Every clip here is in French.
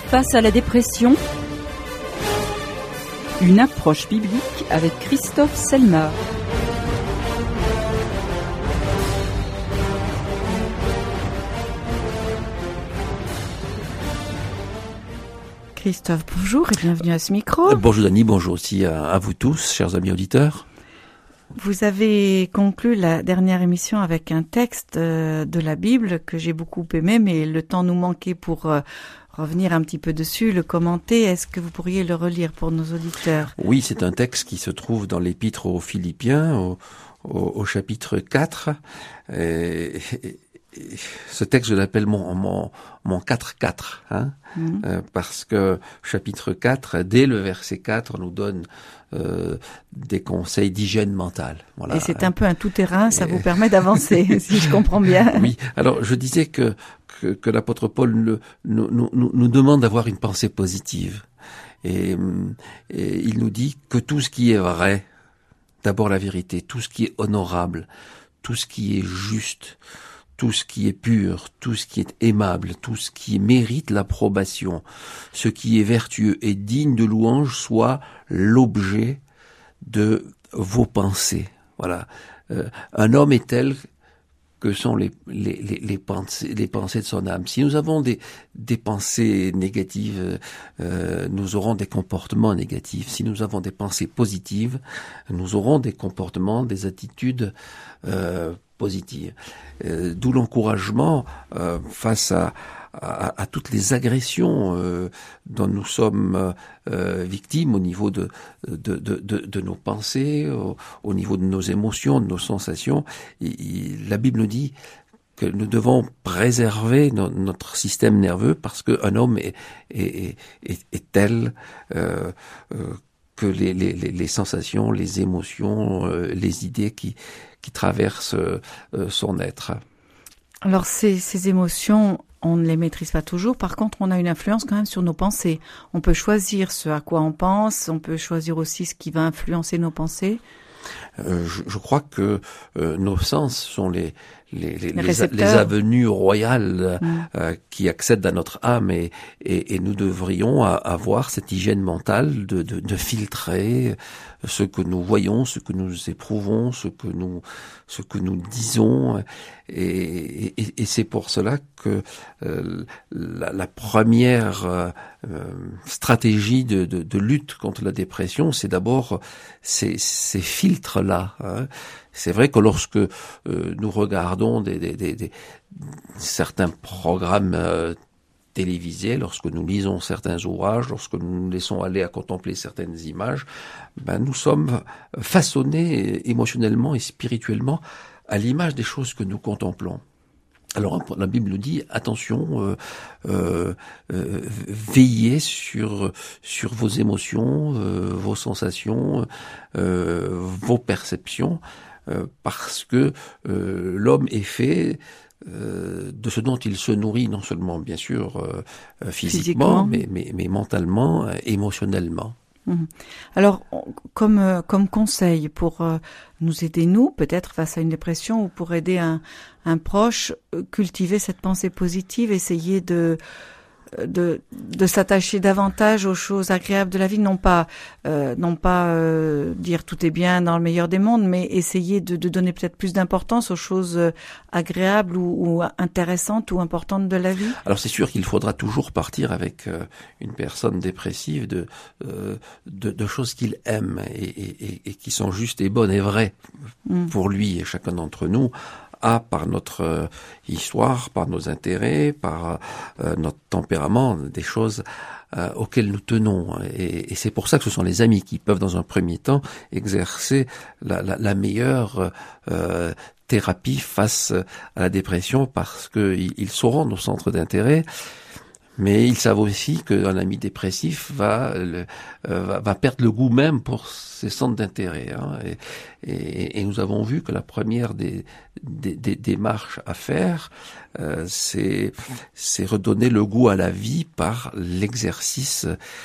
Face à la dépression, une approche biblique avec Christophe Selmar. Christophe, bonjour et bienvenue à ce micro. Bonjour Dany, bonjour aussi à vous tous, chers amis auditeurs. Vous avez conclu la dernière émission avec un texte de la Bible que j'ai beaucoup aimé, mais le temps nous manquait pour revenir un petit peu dessus, le commenter. Est-ce que vous pourriez le relire pour nos auditeurs ? Oui, c'est un texte qui se trouve dans l'Épître aux Philippiens, au chapitre 4. Ce texte, je l'appelle mon 4-4, hein, parce que chapitre 4, dès le verset 4, nous donne des conseils d'hygiène mentale. Voilà. Et c'est un peu un tout-terrain, ça vous permet d'avancer, si je comprends bien. Oui, alors je disais que l'apôtre Paul nous demande d'avoir une pensée positive. Et il nous dit que tout ce qui est vrai, d'abord la vérité, tout ce qui est honorable, tout ce qui est juste, tout ce qui est pur, tout ce qui est aimable, tout ce qui mérite l'approbation, ce qui est vertueux et digne de louange soit l'objet de vos pensées. Voilà. Un homme est tel que sont les pensées de son âme. Si nous avons des pensées négatives, nous aurons des comportements négatifs. Si nous avons des pensées positives, nous aurons des comportements, des attitudes positives. D'où l'encouragement face à toutes les agressions dont nous sommes victimes au niveau de nos pensées, au niveau de nos émotions, de nos sensations. La Bible nous dit que nous devons préserver notre système nerveux parce qu'un homme est tel que les sensations, les émotions, les idées qui traversent son être. Alors ces émotions, on ne les maîtrise pas toujours. Par contre, on a une influence quand même sur nos pensées. On peut choisir ce à quoi on pense. On peut choisir aussi ce qui va influencer nos pensées. Je crois que nos sens sont les avenues royales qui accèdent à notre âme et nous devrions avoir cette hygiène mentale de filtrer ce que nous voyons, ce que nous éprouvons, ce que nous disons et c'est pour cela que la première stratégie de lutte contre la dépression, c'est d'abord ces filtres-là. Hein. C'est vrai que lorsque nous regardons certains programmes télévisés, lorsque nous lisons certains ouvrages, lorsque nous nous laissons aller à contempler certaines images, nous sommes façonnés émotionnellement et spirituellement à l'image des choses que nous contemplons. Alors la Bible nous dit attention, veillez sur vos émotions, vos sensations, vos perceptions, parce que l'homme est fait de ce dont il se nourrit, non seulement bien sûr physiquement, mais mentalement, émotionnellement. Alors, comme conseil pour nous aider, nous, peut-être face à une dépression ou pour aider un proche, cultiver cette pensée positive, essayer de s'attacher davantage aux choses agréables de la vie, non pas dire tout est bien dans le meilleur des mondes, mais essayer de donner peut-être plus d'importance aux choses agréables ou intéressantes ou importantes de la vie. Alors c'est sûr qu'il faudra toujours partir avec une personne dépressive de choses qu'il aime et qui sont justes et bonnes et vraies pour lui et chacun d'entre nous. Par notre histoire, par nos intérêts, par notre tempérament, des choses auxquelles nous tenons. Et c'est pour ça que ce sont les amis qui peuvent, dans un premier temps, exercer la meilleure thérapie face à la dépression, parce qu'ils sauront nos centres d'intérêt. Mais ils savent aussi qu'un ami dépressif va perdre le goût même pour ses centres d'intérêt. Hein. Et nous avons vu que la première des démarches à faire, c'est redonner le goût à la vie par l'exercice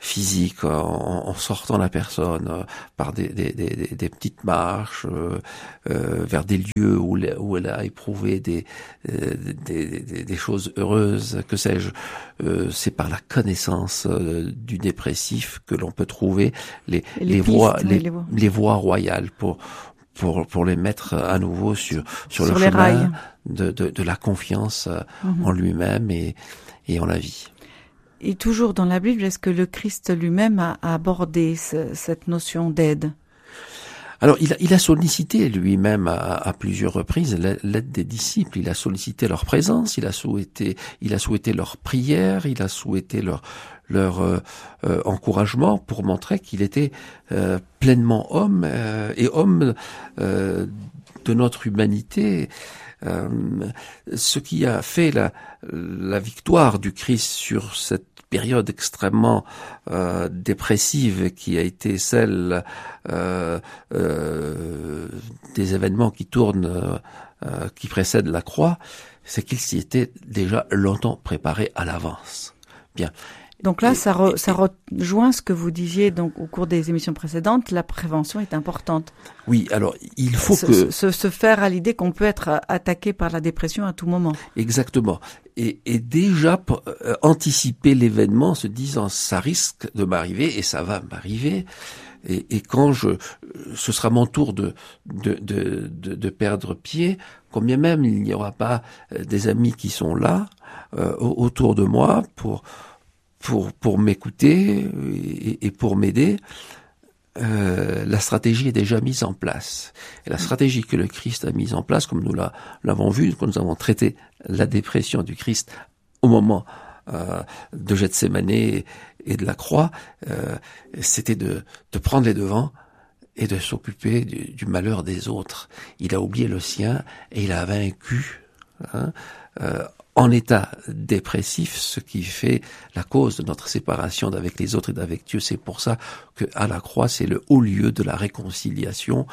physique en sortant la personne par des petites marches vers des lieux où elle a éprouvé des choses heureuses, que sais-je. C'est par la connaissance du dépressif que l'on peut trouver les voies royales pour les mettre à nouveau sur le chemin rails. de la confiance en lui-même et en la vie. Et toujours dans la Bible, est-ce que le Christ lui-même a abordé cette notion d'aide? Alors, il a sollicité lui-même à plusieurs reprises l'aide des disciples. Il a sollicité leur présence, il a souhaité leur prière, il a souhaité leur encouragement pour montrer qu'il était pleinement homme et homme de notre humanité. Ce qui a fait la victoire du Christ sur cette période extrêmement dépressive qui a été celle des événements qui tournent, qui précèdent la croix, c'est qu'il s'y était déjà longtemps préparé à l'avance. Bien. Donc là, ça rejoint ce que vous disiez donc au cours des émissions précédentes, la prévention est importante. Oui, alors il faut se faire à l'idée qu'on peut être attaqué par la dépression à tout moment. Exactement. Et déjà anticiper l'événement en se disant ça risque de m'arriver et ça va m'arriver. Et quand ce sera mon tour de perdre pied, combien même il n'y aura pas des amis qui sont là autour de moi pour m'écouter et pour m'aider, la stratégie est déjà mise en place. Et la stratégie que le Christ a mise en place, comme nous l'avons vu, quand nous avons traité la dépression du Christ au moment de Gethsémane et de la croix, c'était de prendre les devants et de s'occuper du malheur des autres. Il a oublié le sien et il a vaincu en état dépressif, ce qui fait la cause de notre séparation d'avec les autres et d'avec Dieu. C'est pour ça que à la croix, c'est le haut lieu de la réconciliation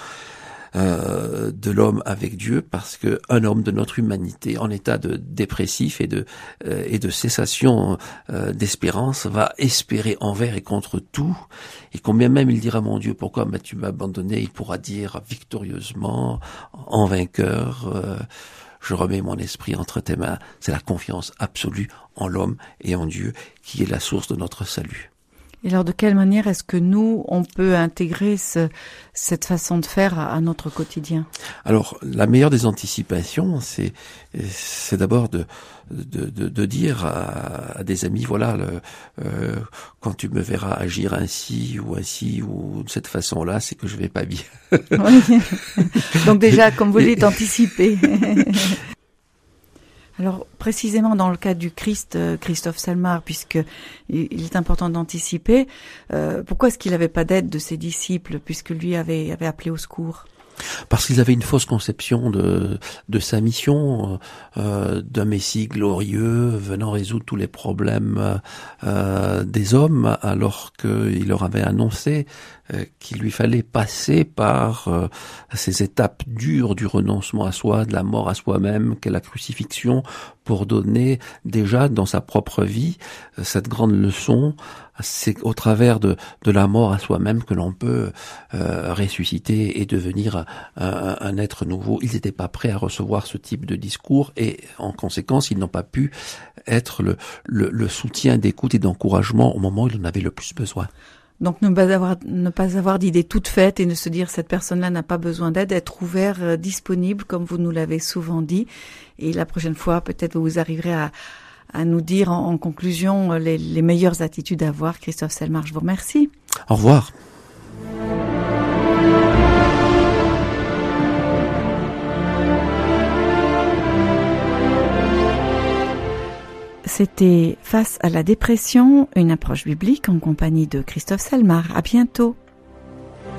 de l'homme avec Dieu, parce que un homme de notre humanité en état de dépressif et de cessation d'espérance va espérer envers et contre tout, et combien même il dira mon Dieu pourquoi tu m'as abandonné, il pourra dire victorieusement en vainqueur je remets mon esprit entre tes mains. C'est la confiance absolue en l'homme et en Dieu qui est la source de notre salut. Et alors, de quelle manière est-ce que nous, on peut intégrer cette façon de faire à notre quotidien? Alors, la meilleure des anticipations, c'est d'abord de dire à des amis, voilà, quand tu me verras agir ainsi ou de cette façon-là, c'est que je vais pas bien. Oui. Donc déjà, comme vous dites, anticiper. Alors, précisément dans le cas du Christ, Christophe Selmar, puisque il est important d'anticiper, pourquoi est-ce qu'il n'avait pas d'aide de ses disciples, puisque lui avait appelé au secours? Parce qu'ils avaient une fausse conception de sa mission, d'un Messie glorieux venant résoudre tous les problèmes des hommes, alors qu'il leur avait annoncé qu'il lui fallait passer par ces étapes dures du renoncement à soi, de la mort à soi-même, qu'est la crucifixion, pour donner déjà dans sa propre vie cette grande leçon. C'est au travers de la mort à soi-même que l'on peut ressusciter et devenir un être nouveau. Ils n'étaient pas prêts à recevoir ce type de discours et en conséquence, ils n'ont pas pu être le soutien d'écoute et d'encouragement au moment où ils en avaient le plus besoin. Donc ne pas avoir d'idées toutes faites et ne se dire cette personne-là n'a pas besoin d'aide, être ouvert, disponible comme vous nous l'avez souvent dit. Et la prochaine fois, peut-être vous arriverez à nous dire en conclusion les meilleures attitudes à avoir. Christophe Selmar, je vous remercie. Au revoir. C'était Face à la dépression, une approche biblique en compagnie de Christophe Selmar. À bientôt.